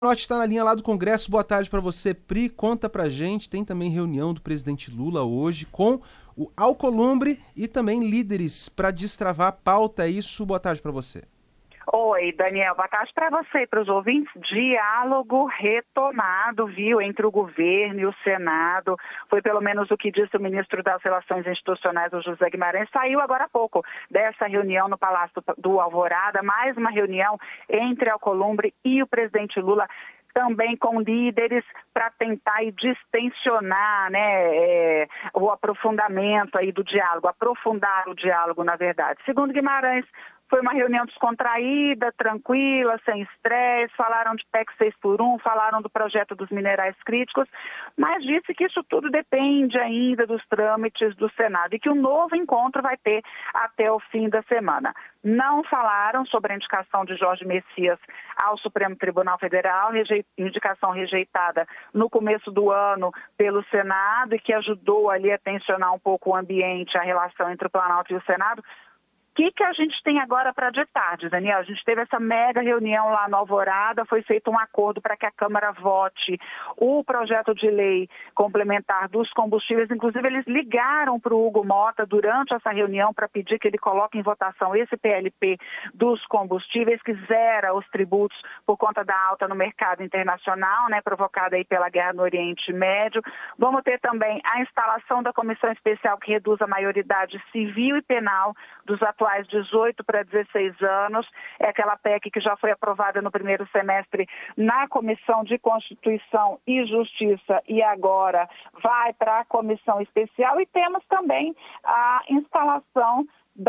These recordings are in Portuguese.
Norte está na linha lá do Congresso. Boa tarde para você, Pri. Conta pra gente. Tem também reunião do presidente Lula hoje com o Alcolumbre e também líderes para destravar a pauta. É isso. Boa tarde para você. Oi, Daniel. Boa tarde para você e para os ouvintes. Diálogo retomado, viu, entre o governo e o Senado. Foi pelo menos o que disse o ministro das Relações Institucionais, o José Guimarães. Saiu agora há pouco dessa reunião no Palácio do Alvorada, mais uma reunião entre Alcolumbre e o presidente Lula, também com líderes para tentar distensionar, o aprofundamento aí do diálogo, aprofundar o diálogo, na verdade. Segundo Guimarães, foi uma reunião descontraída, tranquila, sem estresse, falaram de PEC 6x1, falaram do projeto dos minerais críticos, mas disse que isso tudo depende ainda dos trâmites do Senado e que um novo encontro vai ter até o fim da semana. Não falaram sobre a indicação de Jorge Messias ao Supremo Tribunal Federal, indicação rejeitada no começo do ano pelo Senado e que ajudou ali a tensionar um pouco o ambiente, a relação entre o Planalto e o Senado. O que a gente tem agora para de tarde, Daniel? A gente teve essa mega reunião lá no Alvorada, foi feito um acordo para que a Câmara vote o projeto de lei complementar dos combustíveis. Inclusive, eles ligaram para o Hugo Mota durante essa reunião para pedir que ele coloque em votação esse PLP dos combustíveis, que zera os tributos por conta da alta no mercado internacional, provocada aí pela guerra no Oriente Médio. Vamos ter também a instalação da comissão especial que reduz a maioridade civil e penal dos atuais 18 para 16 anos, é aquela PEC que já foi aprovada no primeiro semestre na Comissão de Constituição e Justiça e agora vai para a Comissão Especial, e temos também a instalação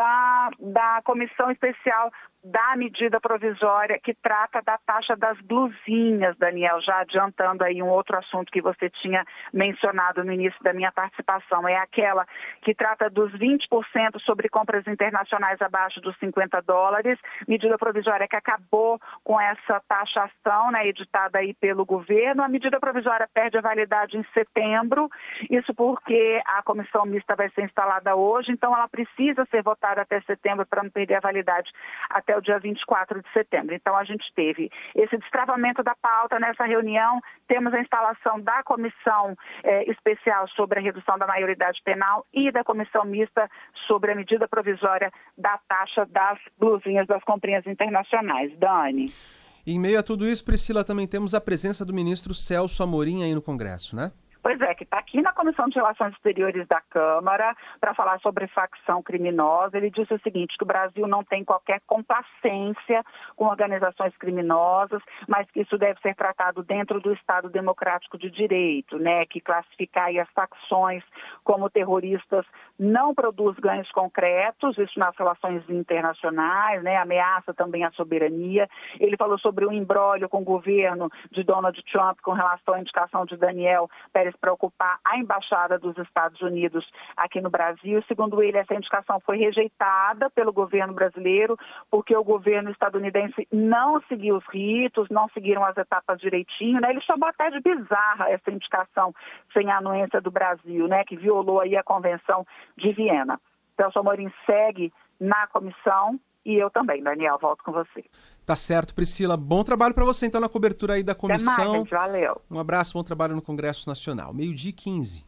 da Comissão Especial da medida provisória que trata da taxa das blusinhas, Daniel, já adiantando aí um outro assunto que você tinha mencionado no início da minha participação, é aquela que trata dos 20% sobre compras internacionais abaixo dos $50, medida provisória que acabou com essa taxação, editada aí pelo governo. A medida provisória perde a validade em setembro, isso porque a comissão mista vai ser instalada hoje, então ela precisa ser votada até setembro para não perder a validade até o dia 24 de setembro. Então, a gente teve esse destravamento da pauta nessa reunião, temos a instalação da comissão especial sobre a redução da maioridade penal e da comissão mista sobre a medida provisória da taxa das blusinhas das comprinhas internacionais. Dani. Em meio a tudo isso, Priscila, também temos a presença do ministro Celso Amorim aí no Congresso, né? Pois é, que está aqui na Comissão de Relações Exteriores da Câmara para falar sobre facção criminosa. Ele disse o seguinte, que o Brasil não tem qualquer complacência com organizações criminosas, mas que isso deve ser tratado dentro do Estado Democrático de Direito, que classificar aí as facções como terroristas não produz ganhos concretos, isso nas relações internacionais, ameaça também a soberania. Ele falou sobre o imbróglio com o governo de Donald Trump com relação à indicação de Daniel Pérez para ocupar a embaixada dos Estados Unidos aqui no Brasil. Segundo ele, essa indicação foi rejeitada pelo governo brasileiro porque o governo estadunidense não seguiu os ritos, não seguiram as etapas direitinho. Ele chamou até de bizarra essa indicação sem a anuência do Brasil, que violou aí a Convenção de Viena. Celso Amorim segue na comissão e eu também, Daniel, volto com você. Tá certo, Priscila. Bom trabalho para você, então, na cobertura aí da comissão. Até mais, gente. Valeu. Um abraço, bom trabalho no Congresso Nacional. 12h15.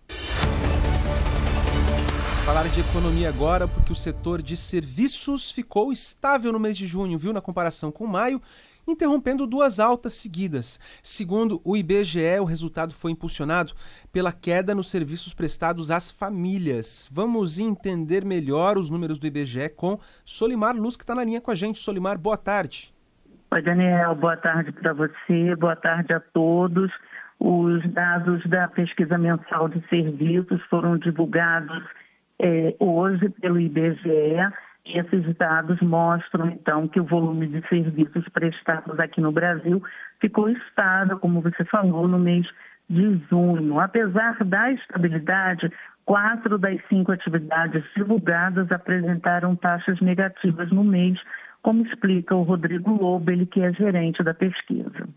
Falar de economia agora, porque o setor de serviços ficou estável no mês de junho, viu, na comparação com maio, interrompendo 2 altas seguidas. Segundo o IBGE, o resultado foi impulsionado pela queda nos serviços prestados às famílias. Vamos entender melhor os números do IBGE com Solimar Luz, que está na linha com a gente. Solimar, boa tarde. Oi, Daniel, boa tarde para você, boa tarde a todos. Os dados da pesquisa mensal de serviços foram divulgados hoje pelo IBGE. Esses dados mostram, então, que o volume de serviços prestados aqui no Brasil ficou estável, como você falou, no mês de junho. Apesar da estabilidade, 4 das 5 atividades divulgadas apresentaram taxas negativas no mês, como explica o Rodrigo Lobo, ele que é gerente da pesquisa.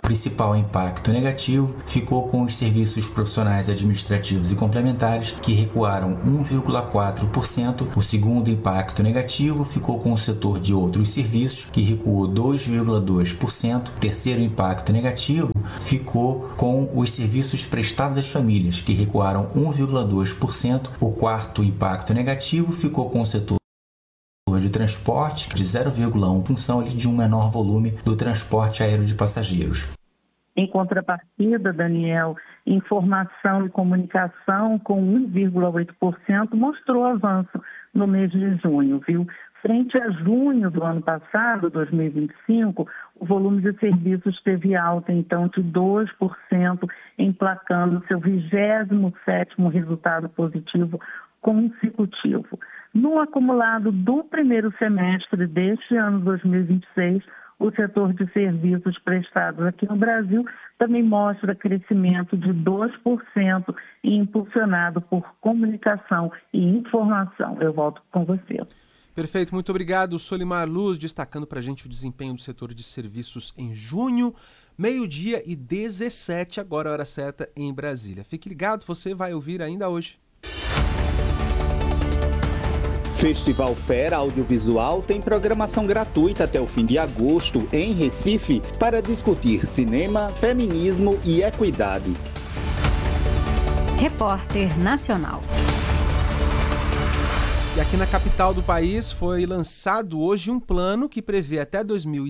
principal impacto negativo ficou com os serviços profissionais administrativos e complementares, que recuaram 1,4%. O segundo impacto negativo ficou com o setor de outros serviços, que recuou 2,2%. O terceiro impacto negativo ficou com os serviços prestados às famílias, que recuaram 1,2%. O quarto impacto negativo ficou com o setor de transporte de 0,1%, em função de um menor volume do transporte aéreo de passageiros. Em contrapartida, Daniel, informação e comunicação com 1,8% mostrou avanço no mês de junho, viu? Frente a junho do ano passado, 2025, o volume de serviços teve alta, então, de 2%, emplacando seu 27º resultado positivo consecutivo. No acumulado do primeiro semestre deste ano 2026, o setor de serviços prestados aqui no Brasil também mostra crescimento de 2%, impulsionado por comunicação e informação. Eu volto com você. Perfeito, muito obrigado, Solimar Luz, destacando para a gente o desempenho do setor de serviços em junho, 12h17, agora a hora certa em Brasília. Fique ligado, você vai ouvir ainda hoje. Festival Fera Audiovisual tem programação gratuita até o fim de agosto em Recife para discutir cinema, feminismo e equidade. Repórter Nacional. E aqui na capital do país foi lançado hoje um plano que prevê até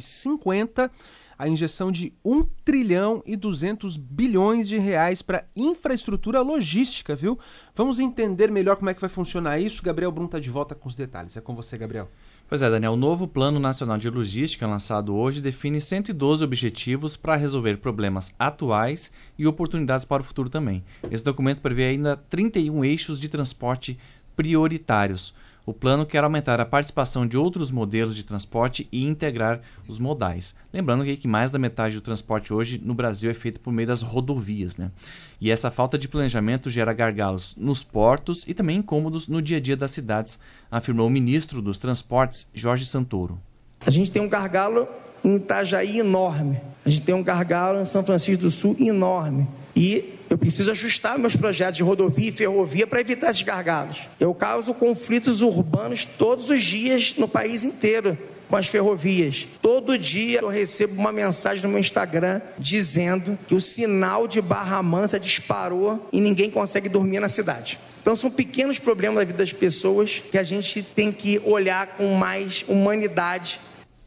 2050 a injeção de 1 trilhão e 200 bilhões de reais para infraestrutura logística, viu? Vamos entender melhor como é que vai funcionar isso. Gabriel Brum está de volta com os detalhes. É com você, Gabriel. Pois é, Daniel, o novo Plano Nacional de Logística, lançado hoje, define 112 objetivos para resolver problemas atuais e oportunidades para o futuro também. Esse documento prevê ainda 31 eixos de transporte prioritários. O plano quer aumentar a participação de outros modelos de transporte e integrar os modais. Lembrando que mais da metade do transporte hoje no Brasil é feito por meio das rodovias, né? E essa falta de planejamento gera gargalos nos portos e também incômodos no dia a dia das cidades, afirmou o ministro dos Transportes, Jorge Santoro. A gente tem um gargalo em Itajaí enorme. A gente tem um gargalo em São Francisco do Sul enorme. E eu preciso ajustar meus projetos de rodovia e ferrovia para evitar esses gargalos. Eu causo conflitos urbanos todos os dias no país inteiro com as ferrovias. Todo dia eu recebo uma mensagem no meu Instagram dizendo que o sinal de Barra Mansa disparou e ninguém consegue dormir na cidade. Então são pequenos problemas da vida das pessoas que a gente tem que olhar com mais humanidade.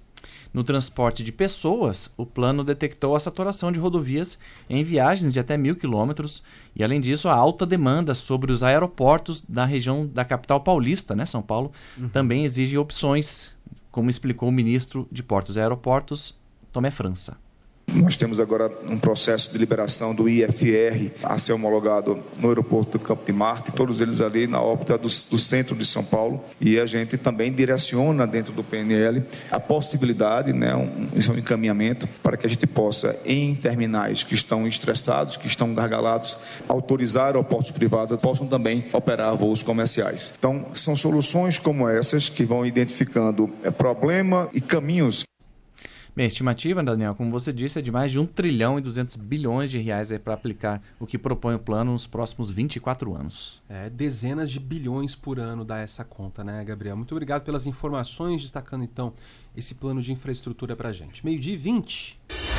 No transporte de pessoas, o plano detectou a saturação de rodovias em viagens de até 1.000 quilômetros e, além disso, a alta demanda sobre os aeroportos da região da capital paulista, né, São Paulo, também exige opções, como explicou o ministro de Portos e Aeroportos, Tomé França. Nós temos agora um processo de liberação do IFR a ser homologado no aeroporto do Campo de Marte, todos eles ali na órbita do centro de São Paulo, e a gente também direciona dentro do PNL a possibilidade, né, isso é um encaminhamento para que a gente possa, em terminais que estão estressados, que estão gargalados, autorizar aeroportos privados possam também operar voos comerciais. Então, são soluções como essas que vão identificando problema e caminhos. Bem, a estimativa, Daniel, como você disse, é de mais de 1 trilhão e 200 bilhões de reais para aplicar o que propõe o plano nos próximos 24 anos. Dezenas de bilhões por ano dá essa conta, né, Gabriel? Muito obrigado pelas informações, destacando então esse plano de infraestrutura para a gente. 12h20.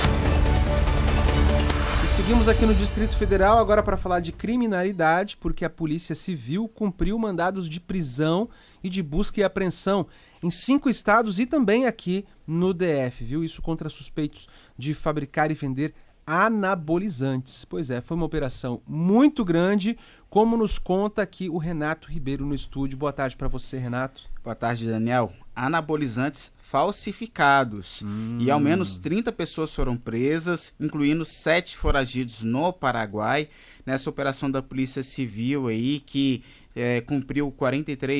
E seguimos aqui no Distrito Federal agora para falar de criminalidade, porque a Polícia Civil cumpriu mandados de prisão e de busca e apreensão em 5 estados e também aqui no DF, viu? Isso contra suspeitos de fabricar e vender anabolizantes. Pois é, foi uma operação muito grande, como nos conta aqui o Renato Ribeiro no estúdio. Boa tarde para você, Renato. Boa tarde, Daniel. Anabolizantes falsificados. E ao menos 30 pessoas foram presas, incluindo 7 foragidos no Paraguai, nessa operação da Polícia Civil aí, que cumpriu 43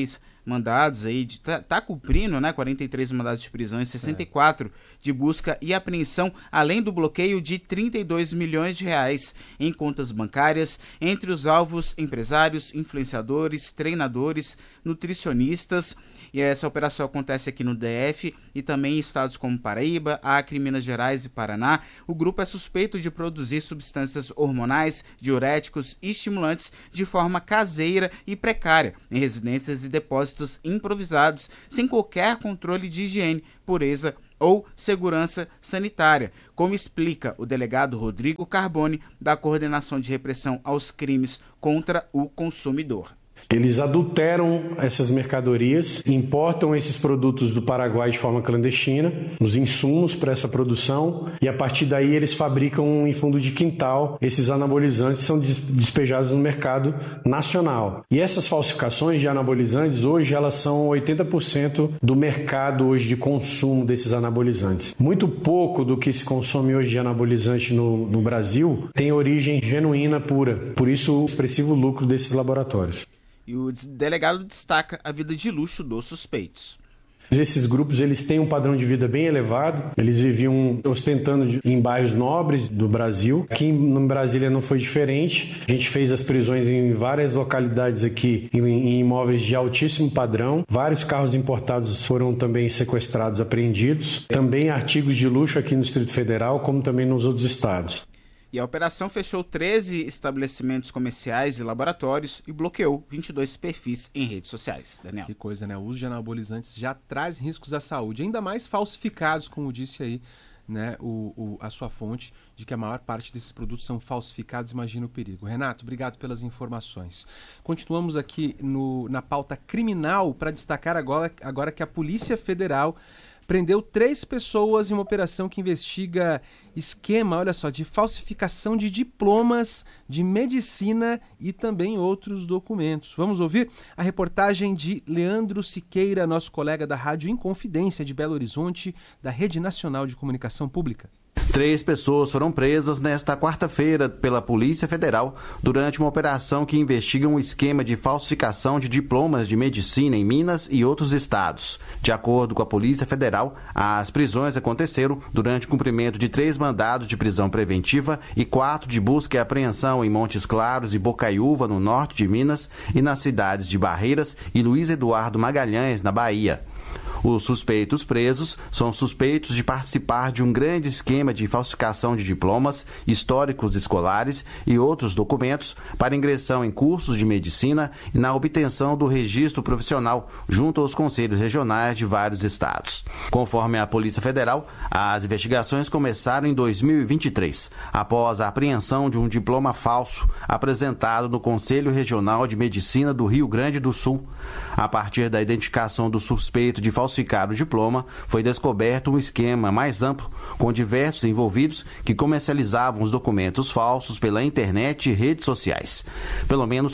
mandados aí, tá cumprindo, né, 43 mandados de prisão e 64 de busca e apreensão, além do bloqueio de 32 milhões de reais em contas bancárias entre os alvos empresários, influenciadores, treinadores, nutricionistas. E essa operação acontece aqui no DF e também em estados como Paraíba, Acre, Minas Gerais e Paraná. O grupo é suspeito de produzir substâncias hormonais, diuréticos e estimulantes de forma caseira e precária em residências e depósitos improvisados, sem qualquer controle de higiene, pureza ou segurança sanitária, como explica o delegado Rodrigo Carbone, da Coordenação de Repressão aos Crimes contra o Consumidor. Eles adulteram essas mercadorias, importam esses produtos do Paraguai de forma clandestina, os insumos para essa produção, e a partir daí eles fabricam em fundo de quintal. Esses anabolizantes são despejados no mercado nacional. E essas falsificações de anabolizantes, hoje elas são 80% do mercado hoje de consumo desses anabolizantes. Muito pouco do que se consome hoje de anabolizante no Brasil tem origem genuína pura, por isso o expressivo lucro desses laboratórios. E o delegado destaca a vida de luxo dos suspeitos. Esses grupos eles têm um padrão de vida bem elevado, eles viviam ostentando em bairros nobres do Brasil. Aqui em Brasília não foi diferente, a gente fez as prisões em várias localidades aqui, em imóveis de altíssimo padrão. Vários carros importados foram também sequestrados, apreendidos. Também artigos de luxo aqui no Distrito Federal, como também nos outros estados. E a operação fechou 13 estabelecimentos comerciais e laboratórios e bloqueou 22 perfis em redes sociais. Daniel. Que coisa, né? O uso de anabolizantes já traz riscos à saúde, ainda mais falsificados, como disse aí, né, a sua fonte, de que a maior parte desses produtos são falsificados. Imagina o perigo. Renato, obrigado pelas informações. Continuamos aqui na pauta criminal para destacar agora que a Polícia Federal prendeu 3 pessoas em uma operação que investiga esquema, olha só, de falsificação de diplomas de medicina e também outros documentos. Vamos ouvir a reportagem de Leandro Siqueira, nosso colega da Rádio Inconfidência de Belo Horizonte, da Rede Nacional de Comunicação Pública. 3 pessoas foram presas nesta quarta-feira pela Polícia Federal durante uma operação que investiga um esquema de falsificação de diplomas de medicina em Minas e outros estados. De acordo com a Polícia Federal, as prisões aconteceram durante o cumprimento de 3 mandados de prisão preventiva e 4 de busca e apreensão em Montes Claros e Bocaiúva, no norte de Minas, e nas cidades de Barreiras e Luiz Eduardo Magalhães, na Bahia. Os suspeitos presos são suspeitos de participar de um grande esquema de falsificação de diplomas, históricos escolares e outros documentos para ingressão em cursos de medicina e na obtenção do registro profissional junto aos conselhos regionais de vários estados. Conforme a Polícia Federal, as investigações começaram em 2023, após a apreensão de um diploma falso apresentado no Conselho Regional de Medicina do Rio Grande do Sul. A partir da identificação do suspeito de falsificar o diploma, foi descoberto um esquema mais amplo, com diversos envolvidos que comercializavam os documentos falsos pela internet e redes sociais. Pelo menos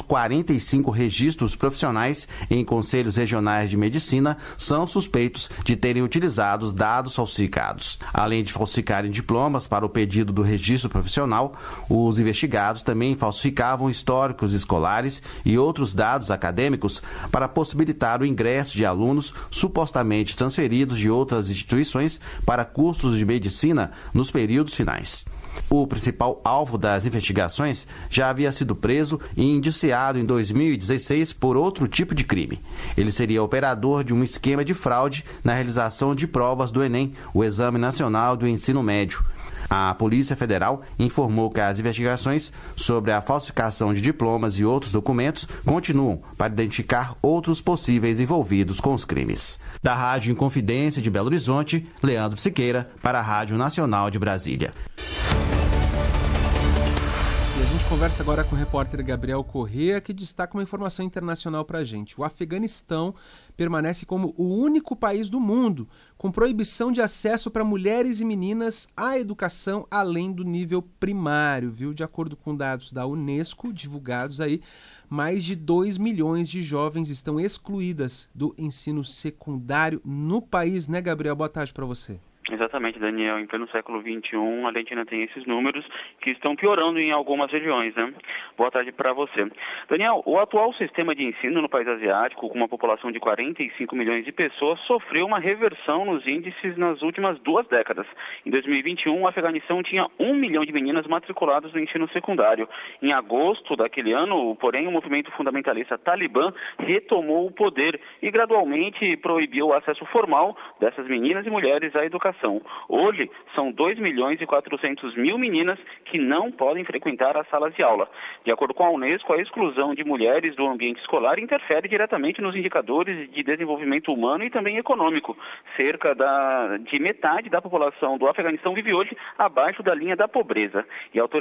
45 registros profissionais em conselhos regionais de medicina são suspeitos de terem utilizado os dados falsificados. Além de falsificarem diplomas para o pedido do registro profissional, os investigados também falsificavam históricos escolares e outros dados acadêmicos para possibilitar o ingresso de alunos supostamente transferidos de outras instituições para cursos de medicina nos períodos finais. O principal alvo das investigações já havia sido preso e indiciado em 2016 por outro tipo de crime. Ele seria operador de um esquema de fraude na realização de provas do Enem, o Exame Nacional do Ensino Médio. A Polícia Federal informou que as investigações sobre a falsificação de diplomas e outros documentos continuam para identificar outros possíveis envolvidos com os crimes. Da Rádio Inconfidência de Belo Horizonte, Leandro Siqueira, para a Rádio Nacional de Brasília. E a gente conversa agora com o repórter Gabriel Corrêa, que destaca uma informação internacional para a gente. O Afeganistão permanece como o único país do mundo com proibição de acesso para mulheres e meninas à educação além do nível primário, viu? De acordo com dados da Unesco, divulgados aí, mais de 2 milhões de jovens estão excluídas do ensino secundário no país, né, Gabriel? Boa tarde para você. Exatamente, Daniel. Em pleno século XXI, a Argentina tem esses números que estão piorando em algumas regiões, né? Boa tarde para você. Daniel, o atual sistema de ensino no país asiático, com uma população de 45 milhões de pessoas, sofreu uma reversão nos índices nas últimas 2 décadas. Em 2021, o Afeganistão tinha 1 milhão de meninas matriculadas no ensino secundário. Em agosto daquele ano, porém, o movimento fundamentalista Talibã retomou o poder e gradualmente proibiu o acesso formal dessas meninas e mulheres à educação. Hoje, são 2 milhões e 400 mil meninas que não podem frequentar as salas de aula. De acordo com a Unesco, a exclusão de mulheres do ambiente escolar interfere diretamente nos indicadores de desenvolvimento humano e também econômico. Cerca de metade da população do Afeganistão vive hoje abaixo da linha da pobreza. E